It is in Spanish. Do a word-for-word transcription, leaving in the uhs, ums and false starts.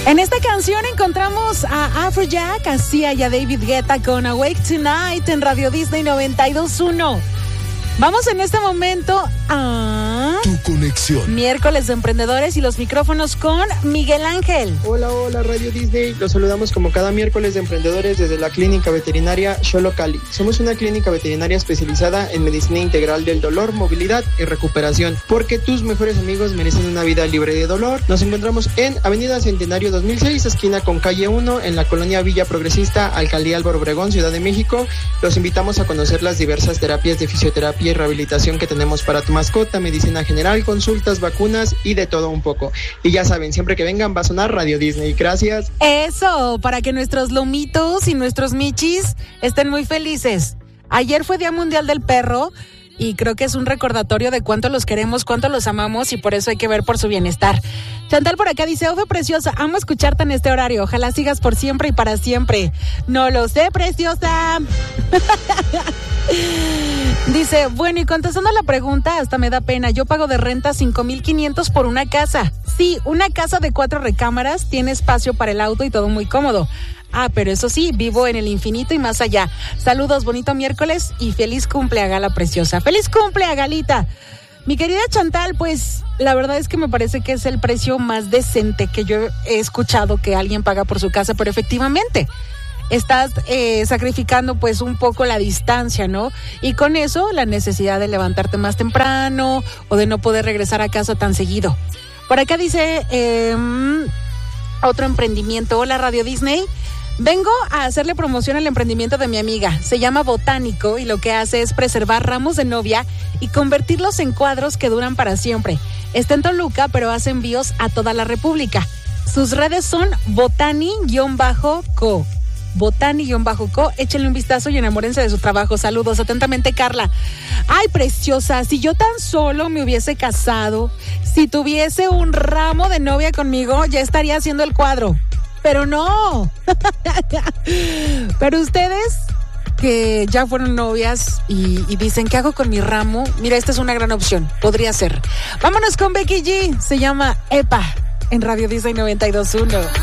En esta canción encontramos a Afrojack, a Sia y a David Guetta con Awake Tonight en Radio Disney noventa y dos punto uno. Vamos en este momento a... Tu conexión. Miércoles de Emprendedores y los micrófonos con Miguel Ángel. Hola, hola Radio Disney. Los saludamos como cada miércoles de Emprendedores desde la Clínica Veterinaria Xolo Cali. Somos una clínica veterinaria especializada en medicina integral del dolor, movilidad y recuperación, porque tus mejores amigos merecen una vida libre de dolor. Nos encontramos en Avenida Centenario dos mil seis, esquina con calle uno, en la colonia Villa Progresista, Alcaldía Álvaro Obregón, Ciudad de México. Los invitamos a conocer las diversas terapias de fisioterapia y rehabilitación que tenemos para tu mascota, medicina general, consultas, vacunas y de todo un poco. Y ya saben, siempre que vengan va a sonar Radio Disney. Gracias. Eso, para que nuestros lomitos y nuestros michis estén muy felices. Ayer fue Día Mundial del Perro y creo que es un recordatorio de cuánto los queremos, cuánto los amamos y por eso hay que ver por su bienestar. Chantal por acá dice, Ofe preciosa, amo escucharte en este horario. Ojalá sigas por siempre y para siempre. No lo sé, preciosa. Dice, bueno, y contestando a la pregunta, hasta me da pena. Yo pago de renta cinco mil quinientos por una casa. Sí, una casa de cuatro recámaras, tiene espacio para el auto y todo muy cómodo. Ah, pero eso sí, vivo en el infinito y más allá. Saludos, bonito miércoles y feliz cumple a Gala preciosa. ¡Feliz cumple a Galita! Mi querida Chantal, pues la verdad es que me parece que es el precio más decente que yo he escuchado que alguien paga por su casa, pero efectivamente estás eh, sacrificando pues un poco la distancia, ¿no? Y con eso la necesidad de levantarte más temprano o de no poder regresar a casa tan seguido. Por acá dice eh, otro emprendimiento. Hola Radio Disney. Vengo a hacerle promoción al emprendimiento de mi amiga. Se llama Botánico y lo que hace es preservar ramos de novia y convertirlos en cuadros que duran para siempre. Está en Toluca, pero hace envíos a toda la República. Sus redes son botani-co. Botani-co. Échenle un vistazo y enamórense de su trabajo. Saludos. Atentamente, Carla. Ay, preciosa, si yo tan solo me hubiese casado, si tuviese un ramo de novia conmigo, ya estaría haciendo el cuadro. Pero no. Pero ustedes que ya fueron novias y, y dicen, ¿qué hago con mi ramo? Mira, esta es una gran opción. Podría ser. Vámonos con Becky G. Se llama Epa en Radio Disney noventa y dos punto uno.